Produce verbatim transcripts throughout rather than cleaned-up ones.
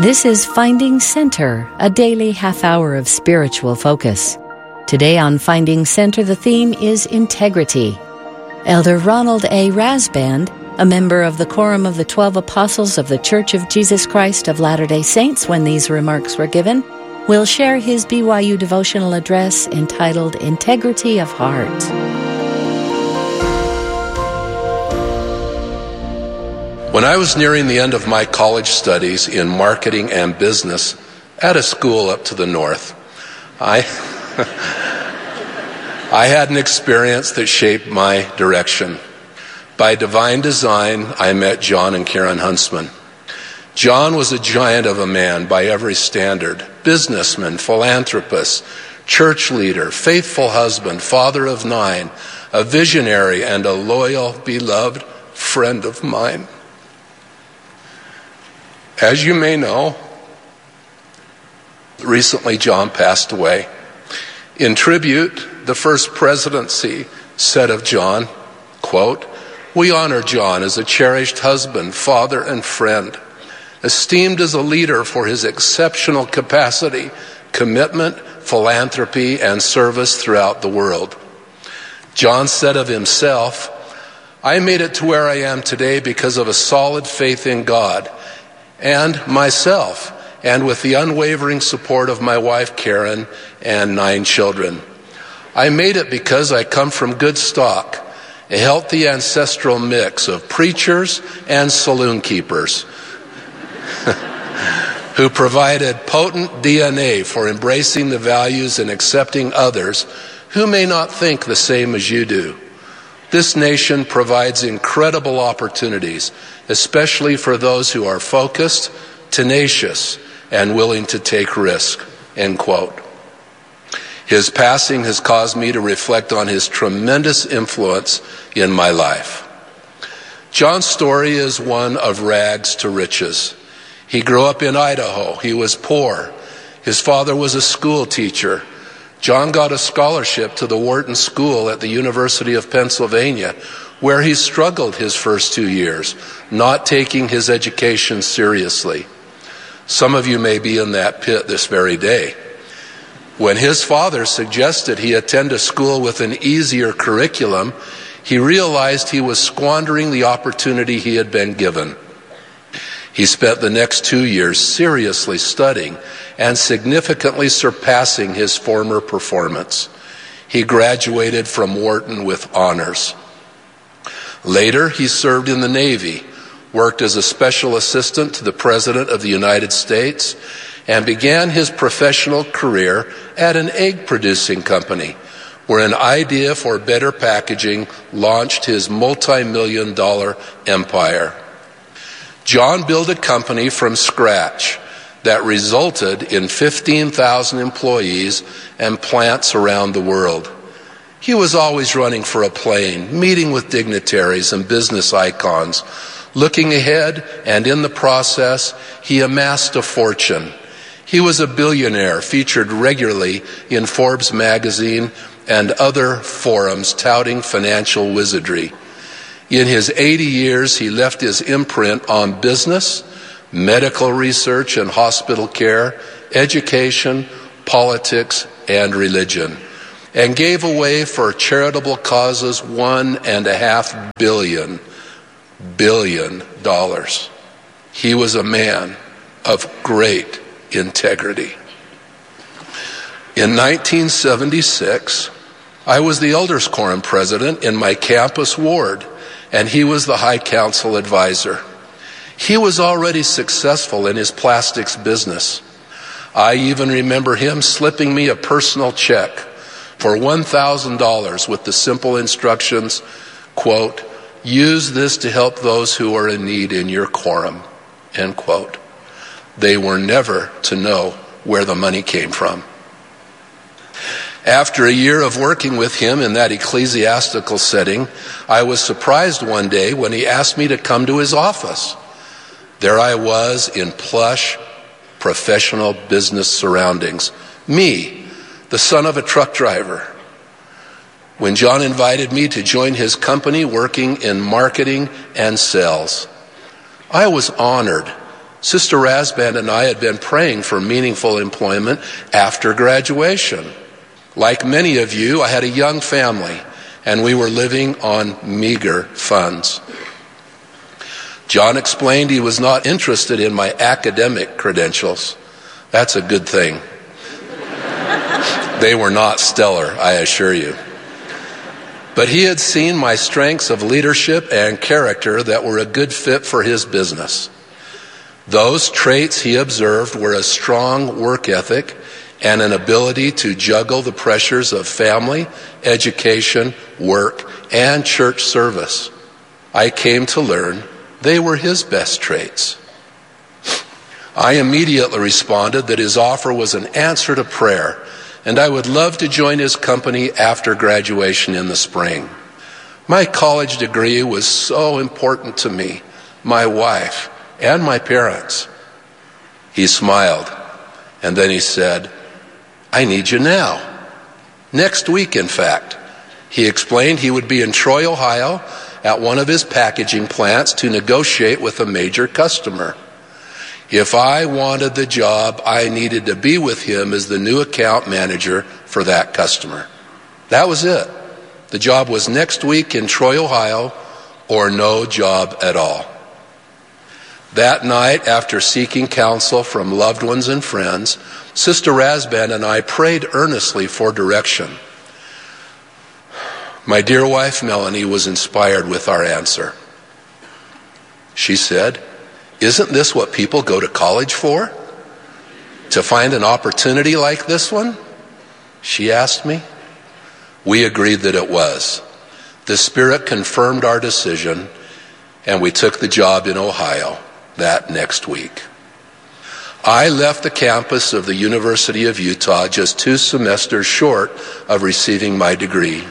This is Finding Center, a daily half hour of spiritual focus. Today on Finding Center, the theme is integrity. Elder Ronald A. Rasband, a member of the Quorum of the Twelve Apostles of the Church of Jesus Christ of Latter-day Saints when these remarks were given, will share his B Y U devotional address entitled Integrity of Heart. When I was nearing the end of my college studies in marketing and business at a school up to the north, I I had an experience that shaped my direction. By divine design, I met John and Karen Huntsman. John was a giant of a man by every standard: businessman, philanthropist, church leader, faithful husband, father of nine, a visionary, and a loyal, beloved friend of mine. As you may know, recently John passed away. In tribute, the first presidency said of John, quote, "We honor John as a cherished husband, father, and friend, esteemed as a leader for his exceptional capacity, commitment, philanthropy, and service throughout the world." John said of himself, "I made it to where I am today because of a solid faith in God and myself, and with the unwavering support of my wife Karen and nine children. I made it because I come from good stock, a healthy ancestral mix of preachers and saloon keepers who provided potent D N A for embracing the values and accepting others who may not think the same as you do. This nation provides incredible opportunities, especially for those who are focused, tenacious, and willing to take risk," end quote. His passing has caused me to reflect on his tremendous influence in my life. John's story is one of rags to riches. He grew up in Idaho. He was poor. His father was a school teacher. John got a scholarship to the Wharton School at the University of Pennsylvania, where he struggled his first two years, not taking his education seriously. Some of you may be in that pit this very day. When his father suggested he attend a school with an easier curriculum, he realized he was squandering the opportunity he had been given. He spent the next two years seriously studying and significantly surpassing his former performance. He graduated from Wharton with honors. Later, he served in the Navy, worked as a special assistant to the President of the United States, and began his professional career at an egg-producing company, where an idea for better packaging launched his multi-million dollar empire. John built a company from scratch that resulted in fifteen thousand employees and plants around the world. He was always running for a plane, meeting with dignitaries and business icons, looking ahead, and in the process, he amassed a fortune. He was a billionaire, featured regularly in Forbes magazine and other forums touting financial wizardry. In his eighty years, he left his imprint on business, medical research and hospital care, education, politics, and religion, and gave away for charitable causes one and a half billion, billion dollars. He was a man of great integrity. In nineteen seventy-six, I was the Elders Quorum president in my campus ward, and he was the High Council advisor. He was already successful in his plastics business. I even remember him slipping me a personal check for one thousand dollars with the simple instructions, quote, "Use this to help those who are in need in your quorum," end quote. They were never to know where the money came from. After a year of working with him in that ecclesiastical setting, I was surprised one day when he asked me to come to his office. There I was in plush, professional business surroundings. Me, the son of a truck driver. When John invited me to join his company working in marketing and sales, I was honored Sister Rasband and I had been praying for meaningful employment after graduation. Like many of you, I had a young family, and we were living on meager funds. John explained he was not interested in my academic credentials. That's a good thing. They were not stellar, I assure you. But he had seen my strengths of leadership and character that were a good fit for his business. Those traits he observed were a strong work ethic and an ability to juggle the pressures of family, education, work, and church service. I came to learn they were his best traits. I immediately responded that his offer was an answer to prayer, and I would love to join his company after graduation in the spring. My college degree was so important to me, my wife, and my parents. He smiled, and then he said, I need you now. Next week, in fact. He explained he would be in Troy, Ohio, at one of his packaging plants to negotiate with a major customer. If I wanted the job, I needed to be with him as the new account manager for that customer. That was it. The job was next week in Troy, Ohio, or no job at all. That night, after seeking counsel from loved ones and friends, Sister Rasband and I prayed earnestly for direction. My dear wife, Melanie, was inspired with our answer. She said, isn't this what people go to college for? To find an opportunity like this one? She asked me. We agreed that it was. The Spirit confirmed our decision, and we took the job in Ohio that next week. I left the campus of the University of Utah just two semesters short of receiving my degree.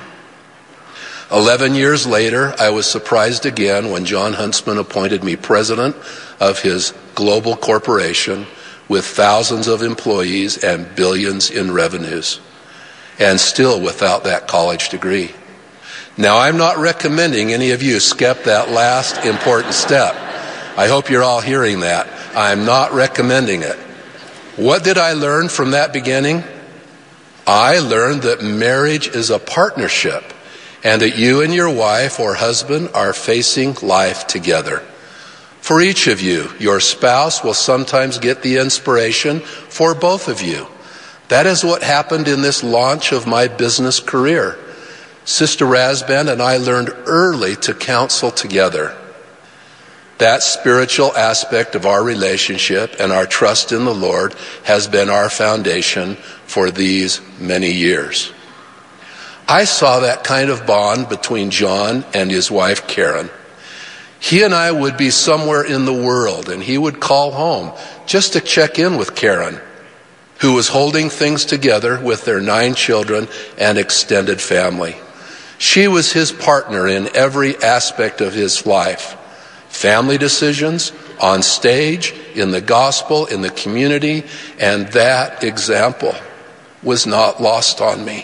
Eleven years later, I was surprised again when John Huntsman appointed me president of his global corporation with thousands of employees and billions in revenues, and still without that college degree. Now, I'm not recommending any of you skip that last important step. I hope you're all hearing that. I'm not recommending it. What did I learn from that beginning? I learned that marriage is a partnership, and that you and your wife or husband are facing life together. For each of you, your spouse will sometimes get the inspiration for both of you. That is what happened in this launch of my business career. Sister Rasband and I learned early to counsel together. That spiritual aspect of our relationship and our trust in the Lord has been our foundation for these many years. I saw that kind of bond between John and his wife Karen. He and I would be somewhere in the world, and he would call home just to check in with Karen, who was holding things together with their nine children and extended family. She was his partner in every aspect of his life. Family decisions, on stage, in the gospel, in the community, and that example was not lost on me.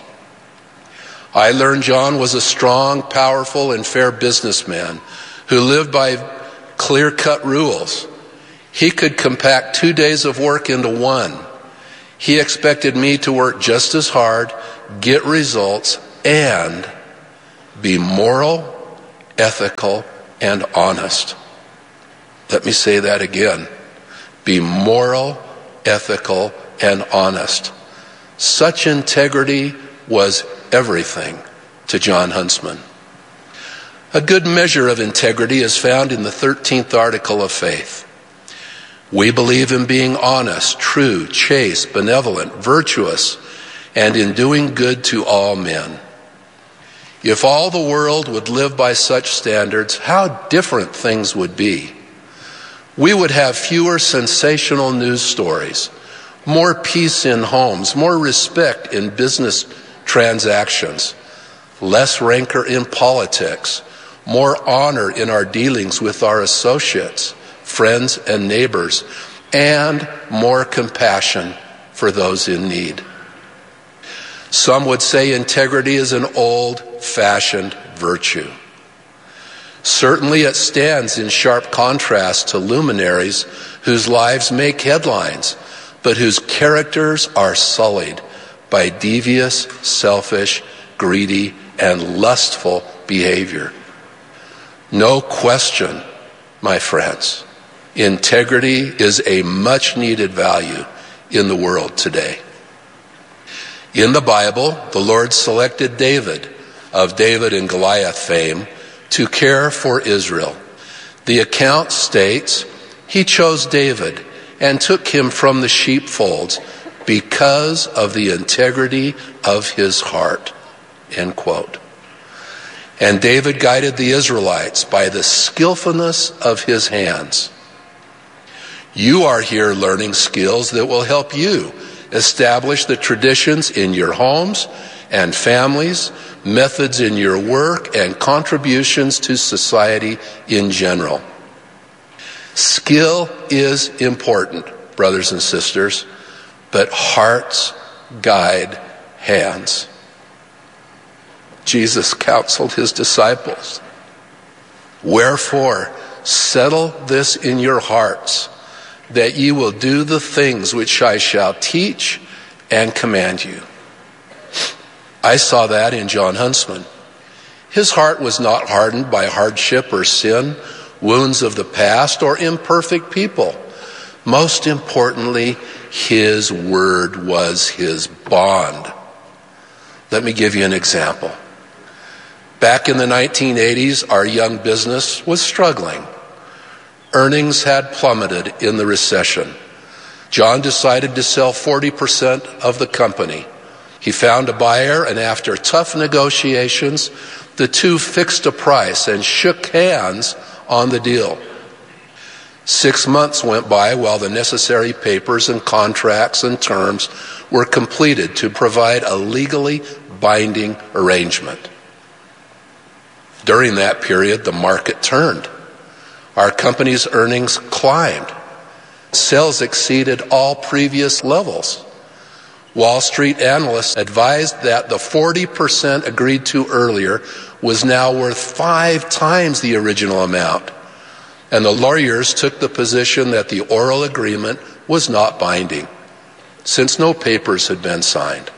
I learned John was a strong, powerful, and fair businessman who lived by clear-cut rules. He could compact two days of work into one. He expected me to work just as hard, get results, and be moral, ethical, and honest. Let me say that again. Be moral, ethical, and honest. Such integrity was everything to John Huntsman. A good measure of integrity is found in the thirteenth article of faith. We believe in being honest, true, chaste, benevolent, virtuous, and in doing good to all men. If all the world would live by such standards, how different things would be. We would have fewer sensational news stories, more peace in homes, more respect in business transactions, less rancor in politics, more honor in our dealings with our associates, friends, and neighbors, and more compassion for those in need. Some would say integrity is an old-fashioned virtue. Certainly it stands in sharp contrast to luminaries whose lives make headlines, but whose characters are sullied by devious, selfish, greedy, and lustful behavior. No question, my friends, integrity is a much-needed value in the world today. In the Bible, the Lord selected David, of David and Goliath fame, to care for Israel. The account states, he chose David and took him from the sheepfolds because of the integrity of his heart. End quote. And David guided the Israelites by the skillfulness of his hands. You are here learning skills that will help you establish the traditions in your homes and families, methods in your work, and contributions to society in general. Skill is important, brothers and sisters, but hearts guide hands. Jesus counseled his disciples, wherefore, settle this in your hearts, that ye will do the things which I shall teach and command you. I saw that in Jon Huntsman. His heart was not hardened by hardship or sin, wounds of the past, or imperfect people. Most importantly, his word was his bond. Let me give you an example. Back in the nineteen eighties, our young business was struggling. Earnings had plummeted in the recession. John decided to sell forty percent of the company. He found a buyer, and after tough negotiations, the two fixed a price and shook hands on the deal. Six months went by while the necessary papers and contracts and terms were completed to provide a legally binding arrangement. During that period, the market turned. Our company's earnings climbed. Sales exceeded all previous levels. Wall Street analysts advised that the forty percent agreed to earlier was now worth five times the original amount. And the lawyers took the position that the oral agreement was not binding, since no papers had been signed.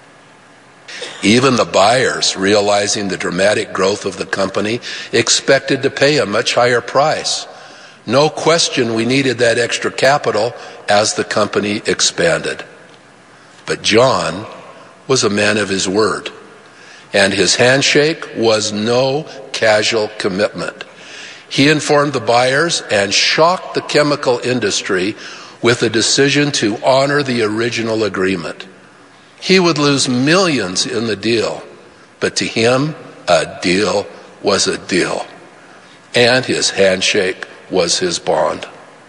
Even the buyers, realizing the dramatic growth of the company, expected to pay a much higher price. No question we needed that extra capital as the company expanded. But John was a man of his word, and his handshake was no casual commitment. He informed the buyers and shocked the chemical industry with a decision to honor the original agreement. He would lose millions in the deal, but to him, a deal was a deal, and his handshake was his bond.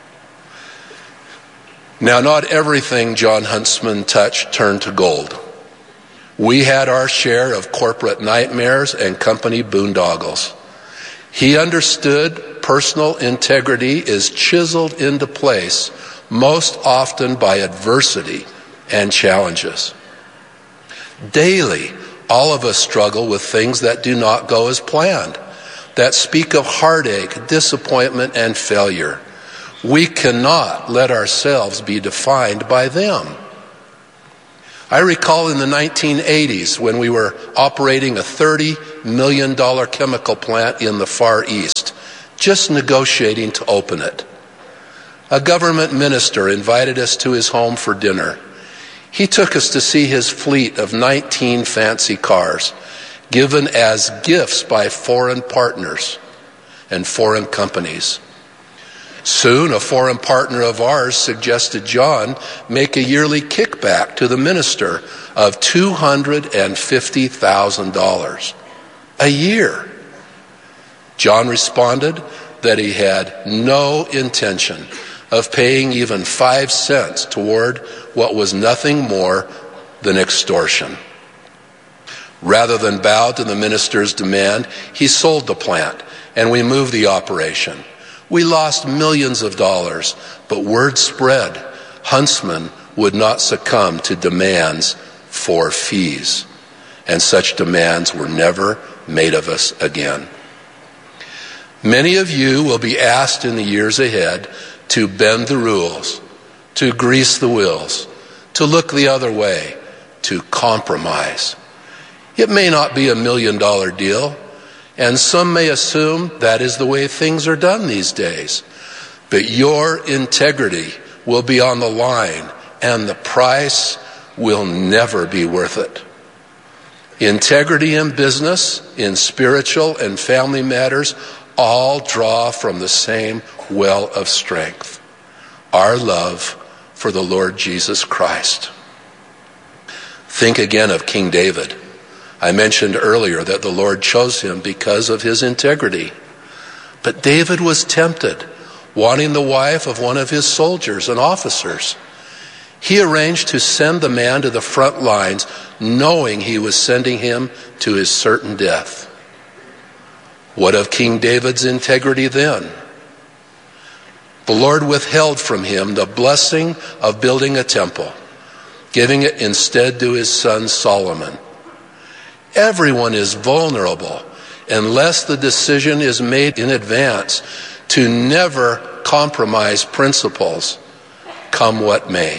Now, not everything Jon Huntsman touched turned to gold. We had our share of corporate nightmares and company boondoggles. He understood personal integrity is chiseled into place most often by adversity and challenges. Daily, all of us struggle with things that do not go as planned, that speak of heartache, disappointment, and failure. We cannot let ourselves be defined by them. I recall in the nineteen eighties when we were operating a thirty million dollars chemical plant in the Far East, just negotiating to open it. A government minister invited us to his home for dinner. He took us to see his fleet of nineteen fancy cars, given as gifts by foreign partners and foreign companies. Soon, a foreign partner of ours suggested John make a yearly kickback to the minister of two hundred fifty thousand dollars a year. John responded that he had no intention of paying even five cents toward what was nothing more than extortion. Rather than bow to the minister's demand, he sold the plant, and we moved the operation. We lost millions of dollars, but word spread. Huntsman would not succumb to demands for fees, and such demands were never made of us again. Many of you will be asked in the years ahead to bend the rules, to grease the wheels, to look the other way, to compromise. It may not be a million dollar deal, and some may assume that is the way things are done these days. But your integrity will be on the line, and the price will never be worth it. Integrity in business, in spiritual and family matters, all draw from the same well of strength, our love for the Lord Jesus Christ. Think again of King David. I mentioned earlier that the Lord chose him because of his integrity. But David was tempted, wanting the wife of one of his soldiers and officers. He arranged to send the man to the front lines, knowing he was sending him to his certain death. What of King David's integrity then? The Lord withheld from him the blessing of building a temple, giving it instead to his son Solomon. Everyone is vulnerable unless the decision is made in advance to never compromise principles, come what may.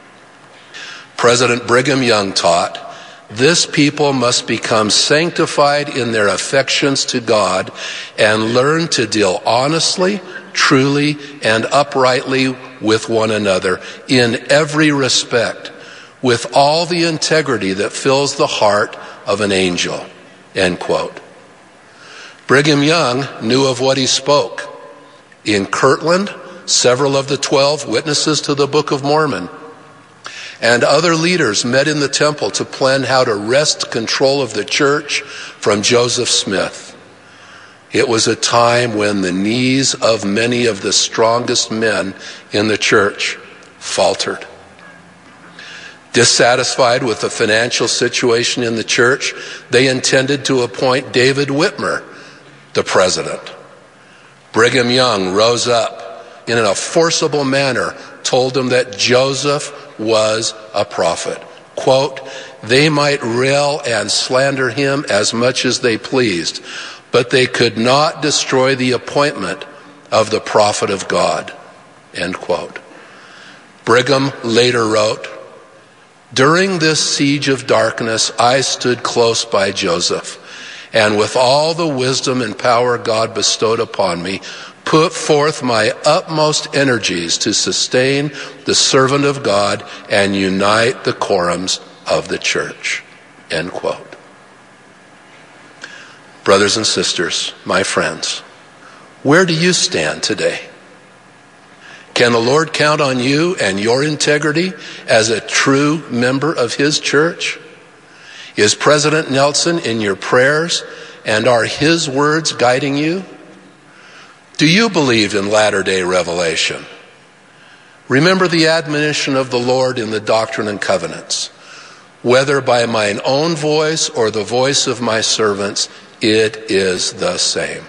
President Brigham Young taught, this people must become sanctified in their affections to God and learn to deal honestly, truly, and uprightly with one another in every respect, with all the integrity that fills the heart of an angel. End quote. Brigham Young knew of what he spoke. In Kirtland, several of the twelve witnesses to the Book of Mormon and other leaders met in the temple to plan how to wrest control of the church from Joseph Smith. It was a time when the knees of many of the strongest men in the church faltered. Dissatisfied with the financial situation in the church, they intended to appoint David Whitmer the president. Brigham Young rose up in a forcible manner, told them that Joseph was a prophet. Quote, they might rail and slander him as much as they pleased, but they could not destroy the appointment of the prophet of God. End quote. Brigham later wrote, during this siege of darkness, I stood close by Joseph, and with all the wisdom and power God bestowed upon me, put forth my utmost energies to sustain the servant of God and unite the quorums of the church. End quote. Brothers and sisters, my friends, where do you stand today? Can the Lord count on you and your integrity as a true member of His church? Is President Nelson in your prayers, and are his words guiding you? Do you believe in latter-day revelation? Remember the admonition of the Lord in the Doctrine and Covenants. Whether by mine own voice or the voice of my servants, it is the same.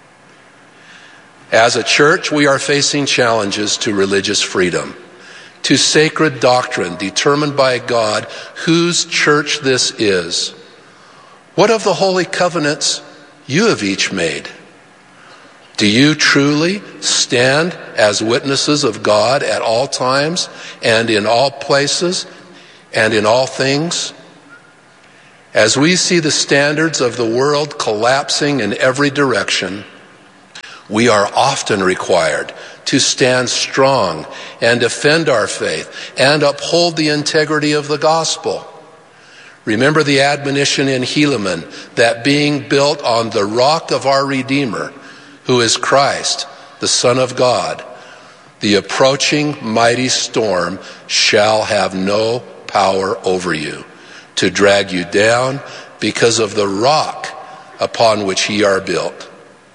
As a church, we are facing challenges to religious freedom, to sacred doctrine determined by God whose church this is. What of the holy covenants you have each made? Do you truly stand as witnesses of God at all times and in all places and in all things? As we see the standards of the world collapsing in every direction, we are often required to stand strong and defend our faith and uphold the integrity of the gospel. Remember the admonition in Helaman that being built on the rock of our Redeemer, who is Christ, the Son of God, the approaching mighty storm shall have no power over you to drag you down because of the rock upon which ye are built.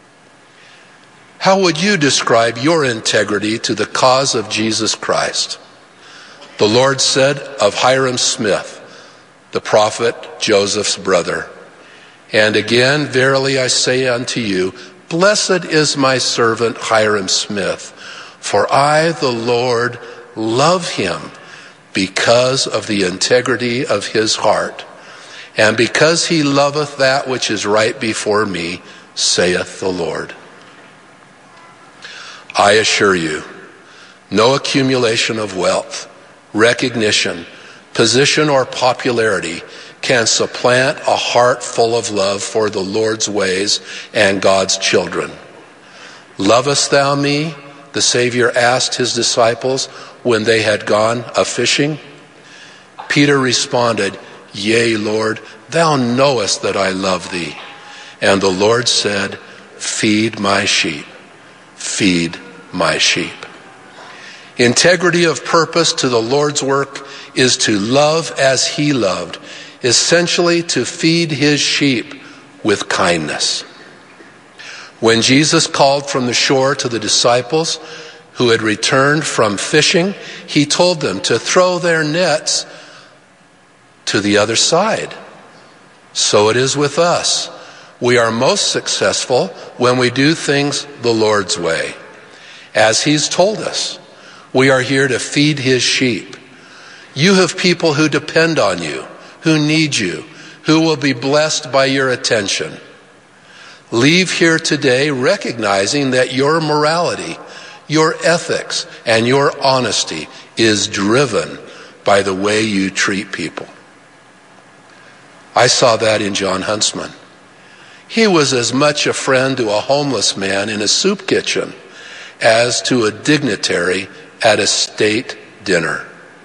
How would you describe your integrity to the cause of Jesus Christ? The Lord said of Hyrum Smith, the prophet Joseph's brother, and again, verily I say unto you, blessed is my servant Hyrum Smith, for I, the Lord, love him because of the integrity of his heart, and because he loveth that which is right before me, saith the Lord. I assure you, No accumulation of wealth, recognition, position, or popularity can supplant a heart full of love for the Lord's ways and God's children. Lovest thou me? The Savior asked his disciples when they had gone a-fishing. Peter responded, Yea, Lord, thou knowest that I love thee. And the Lord said, Feed my sheep, feed my sheep. Integrity of purpose to the Lord's work is to love as he loved, essentially to feed his sheep with kindness. When Jesus called from the shore to the disciples who had returned from fishing, he told them to throw their nets to the other side. So it is with us. We are most successful when we do things the Lord's way, as he's told us. We are here to feed his sheep. You have people who depend on you, who need you, who will be blessed by your attention. Leave here today recognizing that your morality, your ethics, and your honesty is driven by the way you treat people. I saw that in John Huntsman. He was as much a friend to a homeless man in a soup kitchen as to a dignitary at a state dinner.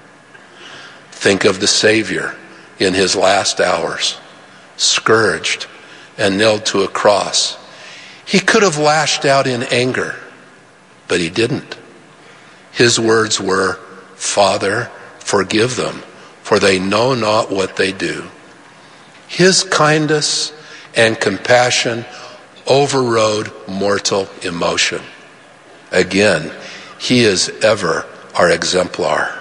Think of the Savior in his last hours, scourged and nailed to a cross. He could have lashed out in anger, but he didn't. His words were, Father, forgive them, for they know not what they do. His kindness and compassion overrode mortal emotion. Again, he is ever our exemplar.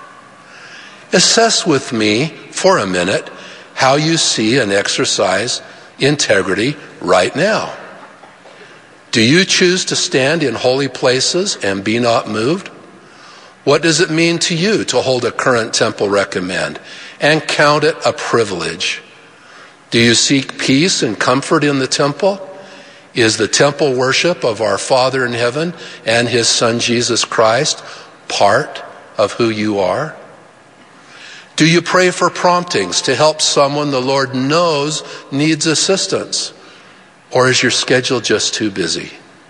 Assess with me for a minute how you see and exercise integrity right now. Do you choose to stand in holy places and be not moved? What does it mean to you to hold a current temple recommend and count it a privilege? Do you seek peace and comfort in the temple? Is the temple worship of our Father in heaven and his Son Jesus Christ part of who you are? Do you pray for promptings to help someone the Lord knows needs assistance? Or is your schedule just too busy?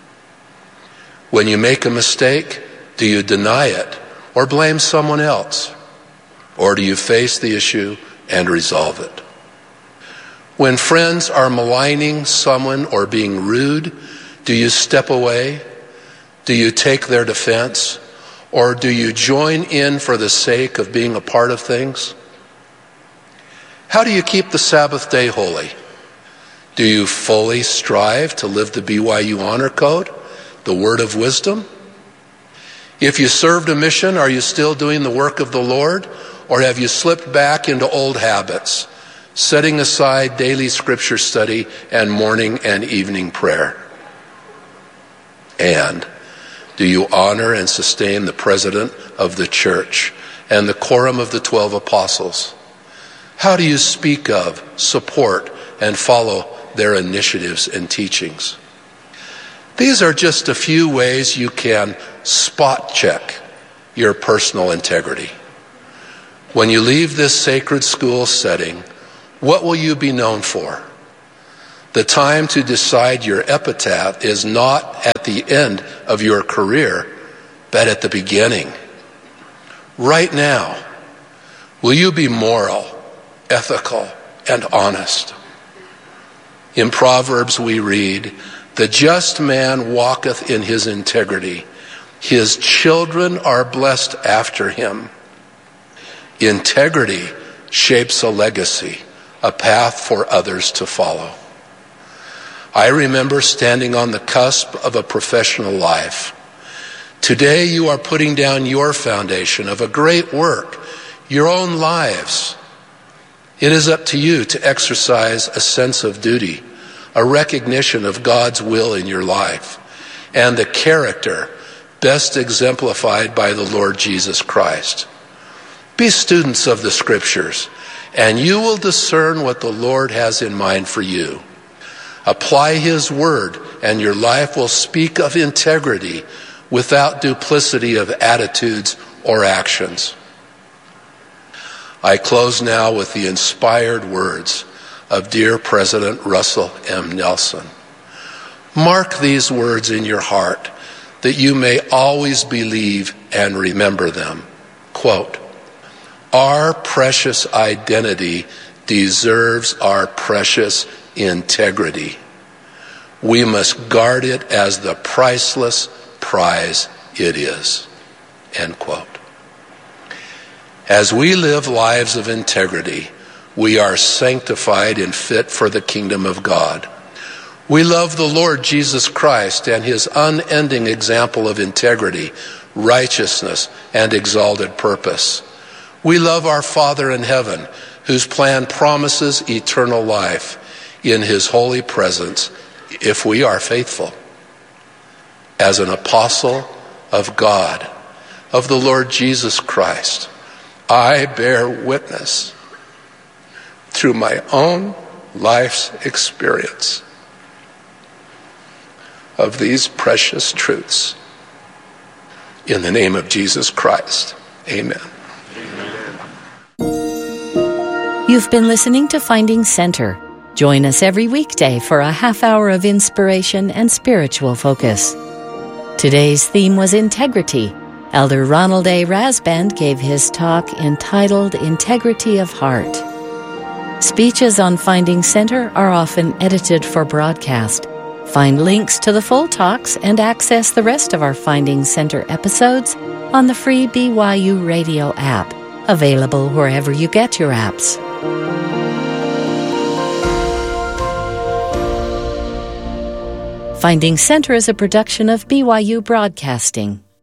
When you make a mistake, do you deny it or blame someone else? Or do you face the issue and resolve it? When friends are maligning someone or being rude, do you step away? Do you take their defense? Or do you join in for the sake of being a part of things? How do you keep the Sabbath day holy? Do you fully strive to live the B Y U Honor Code, the word of wisdom? If you served a mission, are you still doing the work of the Lord? Or have you slipped back into old habits, setting aside daily scripture study and morning and evening prayer? And do you honor and sustain the president of the church and the quorum of the twelve apostles? How do you speak of, support, and follow their initiatives and teachings? These are just a few ways you can spot check your personal integrity. When you leave this sacred school setting, what will you be known for? The time to decide your epitaph is not at the end of your career, but at the beginning. Right now, will you be moral, ethical, and honest? In Proverbs we read, "The just man walketh in his integrity. His children are blessed after him." Integrity shapes a legacy, a path for others to follow. I remember standing on the cusp of a professional life. Today you are putting down your foundation of a great work, your own lives. It is up to you to exercise a sense of duty, a recognition of God's will in your life, and the character best exemplified by the Lord Jesus Christ. Be students of the Scriptures, and you will discern what the Lord has in mind for you. Apply his word, and your life will speak of integrity without duplicity of attitudes or actions. I close now with the inspired words of dear President Russell M. Nelson. Mark these words in your heart that you may always believe and remember them. Quote, our precious identity deserves our precious integrity. We must guard it as the priceless prize it is. End quote. As we live lives of integrity, we are sanctified and fit for the kingdom of God. We love the Lord Jesus Christ and his unending example of integrity, righteousness, and exalted purpose. We love our Father in heaven, whose plan promises eternal life in his holy presence if we are faithful. As an apostle of God, of the Lord Jesus Christ, I bear witness through my own life's experience of these precious truths. In the name of Jesus Christ, amen. You've been listening to Finding Center. Join us every weekday for a half hour of inspiration and spiritual focus. Today's theme was integrity. Elder Ronald A. Rasband gave his talk entitled Integrity of Heart. Speeches on Finding Center are often edited for broadcast. Find links to the full talks and access the rest of our Finding Center episodes on the free B Y U Radio app, available wherever you get your apps. Finding Center is a production of B Y U Broadcasting.